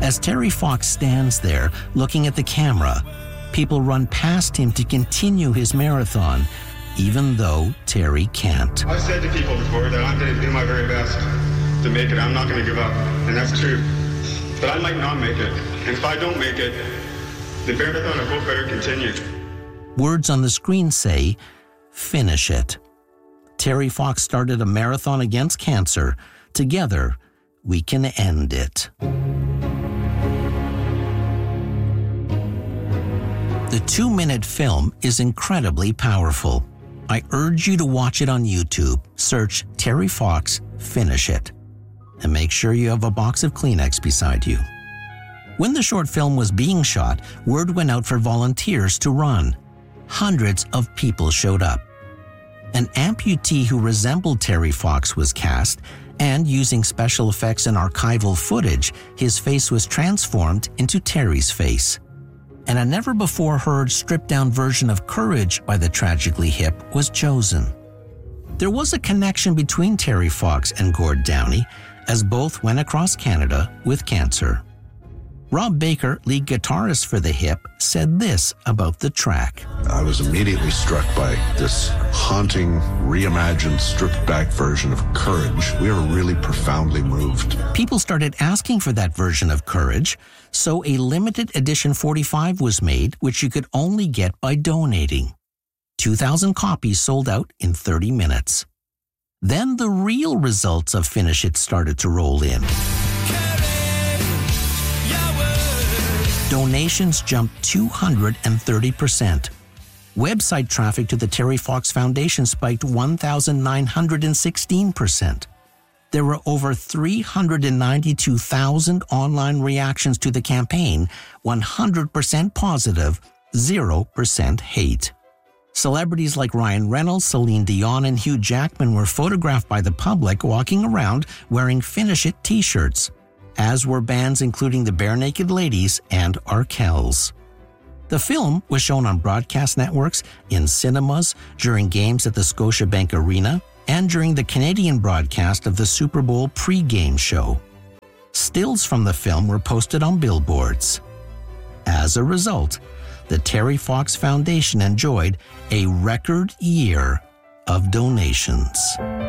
As Terry Fox stands there looking at the camera, people run past him to continue his marathon, even though Terry can't. I've said to people before that I'm going to do my very best to make it. I'm not going to give up, and that's true. But I might not make it. And if I don't make it, the marathon I hope better continue. Words on the screen say, "Finish it." Terry Fox started a marathon against cancer. Together, we can end it. The 2-minute film is incredibly powerful. I urge you to watch it on YouTube. Search Terry Fox, Finish It. And make sure you have a box of Kleenex beside you. When the short film was being shot, word went out for volunteers to run. Hundreds of people showed up. An amputee who resembled Terry Fox was cast, and using special effects and archival footage, his face was transformed into Terry's face. And a never-before-heard stripped-down version of Courage by the Tragically Hip was chosen. There was a connection between Terry Fox and Gord Downie, as both went across Canada with cancer. Rob Baker, lead guitarist for The Hip, said this about the track. I was immediately struck by this haunting, reimagined, stripped-back version of Courage. We were really profoundly moved. People started asking for that version of Courage, so a limited edition 45 was made, which you could only get by donating. 2,000 copies sold out in 30 minutes. Then the real results of Finish It started to roll in. Donations jumped 230%. Website traffic to the Terry Fox Foundation spiked 1,916%. There were over 392,000 online reactions to the campaign, 100% positive, 0% hate. Celebrities like Ryan Reynolds, Celine Dion, and Hugh Jackman were photographed by the public walking around wearing Finish It t-shirts, as were bands including the Bare Naked Ladies and Arkells. The film was shown on broadcast networks, in cinemas, during games at the Scotiabank Arena, and during the Canadian broadcast of the Super Bowl pre-game show. Stills from the film were posted on billboards. As a result, the Terry Fox Foundation enjoyed a record year of donations.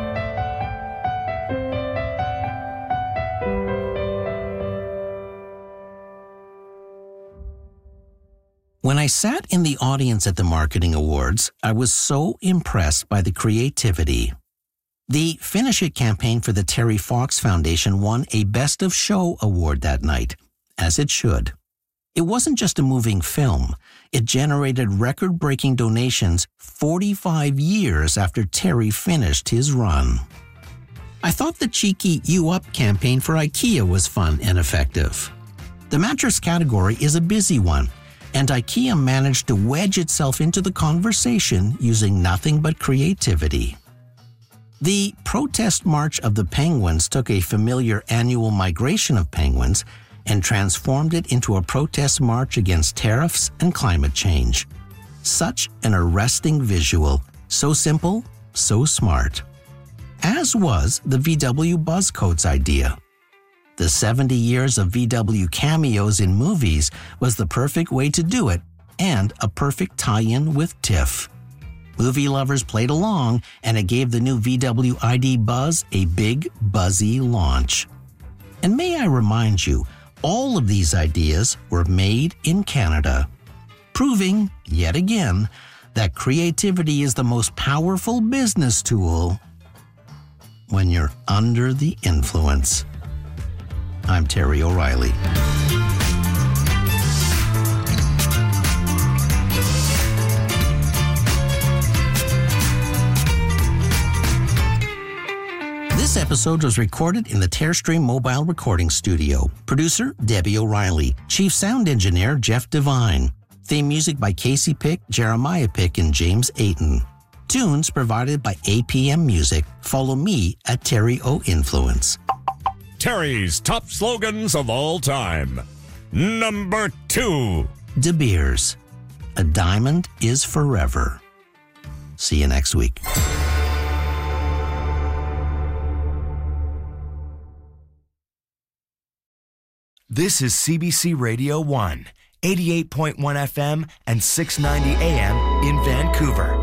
When I sat in the audience at the Marketing Awards, I was so impressed by the creativity. The Finish It campaign for the Terry Fox Foundation won a Best of Show award that night, as it should. It wasn't just a moving film. It generated record-breaking donations 45 years after Terry finished his run. I thought the cheeky You Up campaign for IKEA was fun and effective. The mattress category is a busy one, and IKEA managed to wedge itself into the conversation using nothing but creativity. The protest march of the penguins took a familiar annual migration of penguins and transformed it into a protest march against tariffs and climate change. Such an arresting visual, so simple, so smart. As was the VW Buzzcoats idea. The 70 years of VW cameos in movies was the perfect way to do it, and a perfect tie-in with TIFF. Movie lovers played along, and it gave the new VW ID Buzz a big, buzzy launch. And may I remind you, all of these ideas were made in Canada, proving, yet again, that creativity is the most powerful business tool when you're under the influence. I'm Terry O'Reilly. This episode was recorded in the Tearstream Mobile Recording Studio. Producer, Debbie O'Reilly. Chief Sound Engineer, Jeff Devine. Theme music by Casey Pick, Jeremiah Pick, and James Ayton. Tunes provided by APM Music. Follow me at Terry O Influence. Terry's top slogans of all time. Number 2. De Beers. A diamond is forever. See you next week. This is CBC Radio 1, 88.1 FM and 690 AM in Vancouver.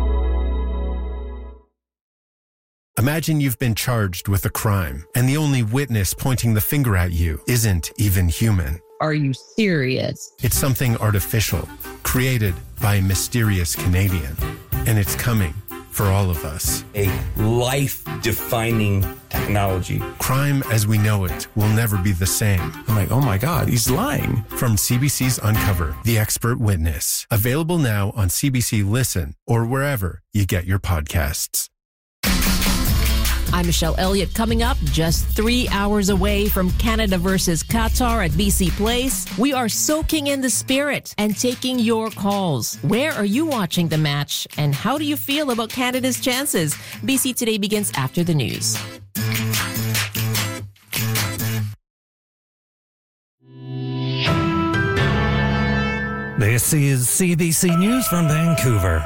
Imagine you've been charged with a crime, and the only witness pointing the finger at you isn't even human. Are you serious? It's something artificial, created by a mysterious Canadian. And it's coming for all of us. A life-defining technology. Crime as we know it will never be the same. I'm like, oh my God, he's lying. From CBC's Uncover, The Expert Witness. Available now on CBC Listen or wherever you get your podcasts. I'm Michelle Elliott. Coming up, just 3 hours away from Canada versus Qatar at BC Place, we are soaking in the spirit and taking your calls. Where are you watching the match, and how do you feel about Canada's chances? BC Today begins after the news. This is CBC News from Vancouver.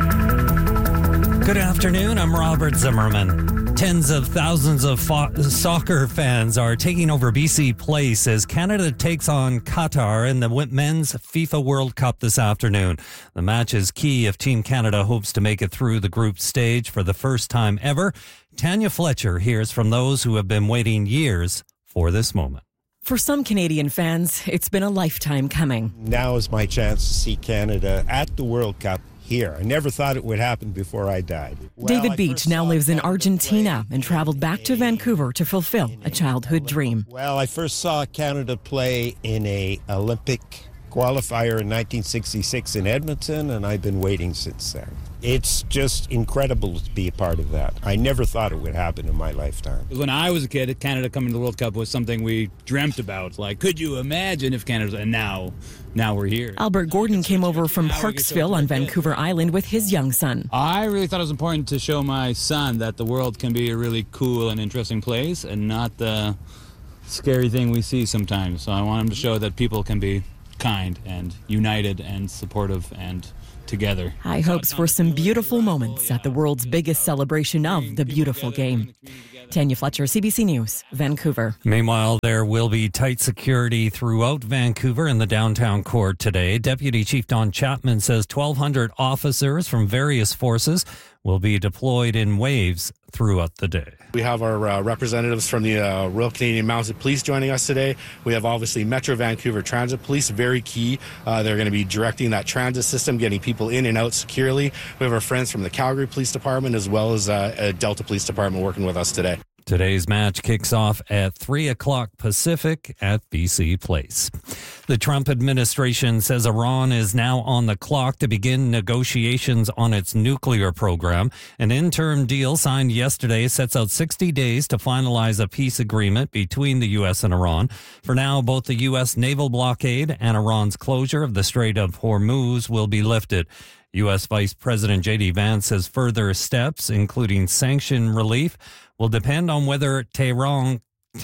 Good afternoon, I'm Robert Zimmerman. Tens of thousands of soccer fans are taking over BC Place as Canada takes on Qatar in the men's FIFA World Cup this afternoon. The match is key if Team Canada hopes to make it through the group stage for the first time ever. Tanya Fletcher hears from those who have been waiting years for this moment. For some Canadian fans, it's been a lifetime coming. Now is my chance to see Canada at the World Cup here. I never thought it would happen before I died. David Beach now lives in Argentina and traveled back to Vancouver to fulfill a childhood dream. Well, I first saw Canada play in a Olympic qualifier in 1966 in Edmonton, and I've been waiting since then. It's just incredible to be a part of that. I never thought it would happen in my lifetime. When I was a kid, Canada coming to the World Cup was something we dreamt about. Like, could you imagine if Canada... And now we're here. Albert Gordon came over from Parksville on Vancouver Island with his young son. I really thought it was important to show my son that the world can be a really cool and interesting place and not the scary thing we see sometimes. So I want him to show that people can be kind and united and supportive and together. High hopes for some beautiful moments at the world's biggest celebration of the beautiful game. Tanya Fletcher, CBC News, Vancouver. Meanwhile, there will be tight security throughout Vancouver in the downtown core today. Deputy Chief Don Chapman says 1,200 officers from various forces will be deployed in waves throughout the day. We have our representatives from the Royal Canadian Mounted Police joining us today. We have obviously Metro Vancouver Transit Police, very key. They're going to be directing that transit system, getting people in and out securely. We have our friends from the Calgary Police Department as well as Delta Police Department working with us today. Today's match kicks off at 3 o'clock Pacific at BC Place. The Trump administration says Iran is now on the clock to begin negotiations on its nuclear program. An interim deal signed yesterday sets out 60 days to finalize a peace agreement between the U.S. and Iran. For now, both the U.S. naval blockade and Iran's closure of the Strait of Hormuz will be lifted. U.S. Vice President J.D. Vance says further steps, including sanction relief, will depend on whether Tehran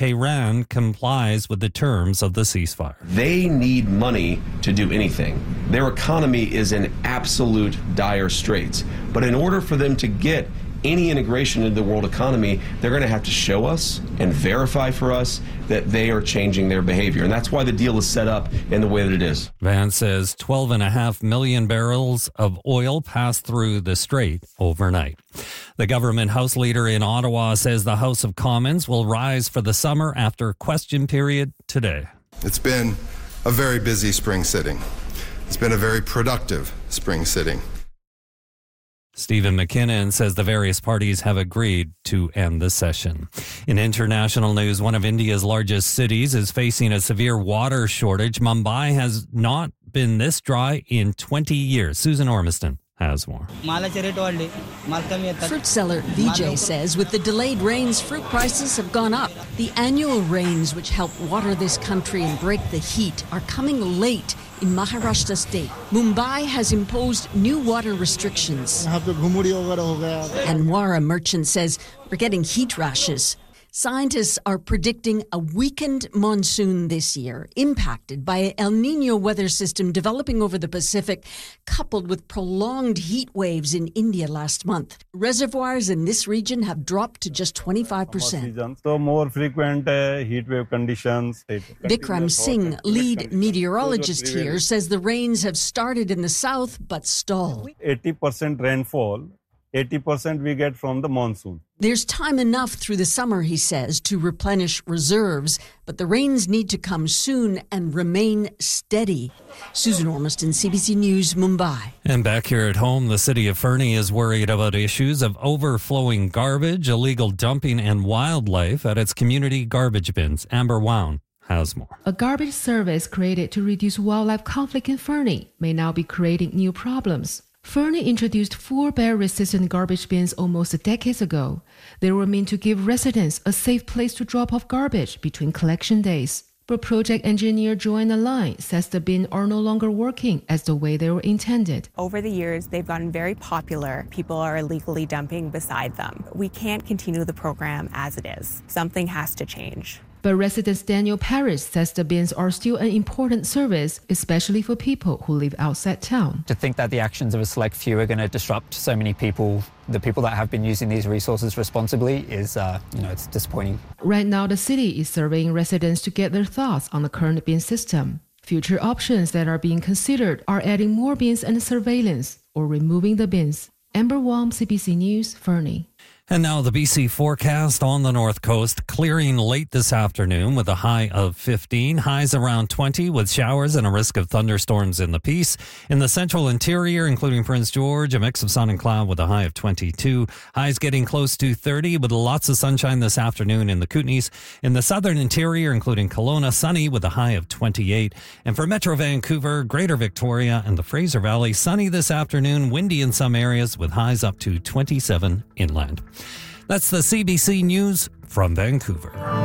complies with the terms of the ceasefire. They need money to do anything. Their economy is in absolute dire straits. But in order for them to get any integration into the world economy, they're going to have to show us and verify for us that they are changing their behavior. And that's why the deal is set up in the way that it is. Vance says 12.5 million barrels of oil passed through the strait overnight. The government House leader in Ottawa says the House of Commons will rise for the summer after question period today. It's been a very busy spring sitting. It's been a very productive spring sitting. Stephen McKinnon says the various parties have agreed to end the session. In international news, one of India's largest cities is facing a severe water shortage. Mumbai has not been this dry in 20 years. Susan Ormiston has more. Fruit seller Vijay says with the delayed rains, fruit prices have gone up. The annual rains, which help water this country and break the heat, are coming late in Maharashtra state. Mumbai has imposed new water restrictions. And Wara merchant says we're getting heat rashes. Scientists are predicting a weakened monsoon this year, impacted by an El Nino weather system developing over the Pacific, coupled with prolonged heat waves in India last month. Reservoirs in this region have dropped to just 25%. So more frequent heat wave conditions. Bikram Singh, lead meteorologist here, says the rains have started in the south but stalled. 80% rainfall, 80% we get from the monsoon. There's time enough through the summer, he says, to replenish reserves, but the rains need to come soon and remain steady. Susan Ormiston, CBC News, Mumbai. And back here at home, the city of Fernie is worried about issues of overflowing garbage, illegal dumping, and wildlife at its community garbage bins. Amber Wown has more. A garbage service created to reduce wildlife conflict in Fernie may now be creating new problems. Fernie introduced 4 bear-resistant garbage bins almost a decade ago. They were meant to give residents a safe place to drop off garbage between collection days. But project engineer Joanna Line says the bins are no longer working as the way they were intended. Over the years, they've gotten very popular. People are illegally dumping beside them. We can't continue the program as it is. Something has to change. But resident Daniel Parrish says the bins are still an important service, especially for people who live outside town. To think that the actions of a select few are going to disrupt so many people, the people that have been using these resources responsibly, is, it's disappointing. Right now, the city is surveying residents to get their thoughts on the current bin system. Future options that are being considered are adding more bins and surveillance or removing the bins. Amber Wong, CBC News, Fernie. And now the BC forecast on the north coast, clearing late this afternoon with a high of 15, highs around 20 with showers and a risk of thunderstorms in the Peace. In the central interior, including Prince George, a mix of sun and cloud with a high of 22. Highs getting close to 30 with lots of sunshine this afternoon in the Kootenays. In the southern interior, including Kelowna, sunny with a high of 28. And for Metro Vancouver, Greater Victoria and the Fraser Valley, sunny this afternoon, windy in some areas with highs up to 27 inland. That's the CBC News from Vancouver.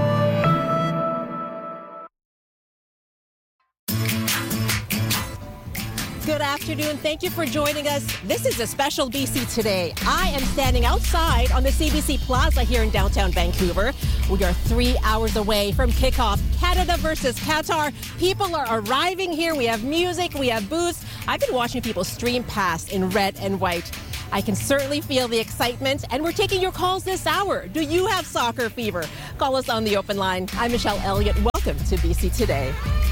Good afternoon. Thank you for joining us. This is a special BC Today. I am standing outside on the CBC Plaza here in downtown Vancouver. We are 3 hours away from kickoff Canada versus Qatar. People are arriving here. We have music, we have booths. I've been watching people stream past in red and white. I can certainly feel the excitement, and we're taking your calls this hour. Do you have soccer fever? Call us on the open line. I'm Michelle Elliott. Welcome to BC Today.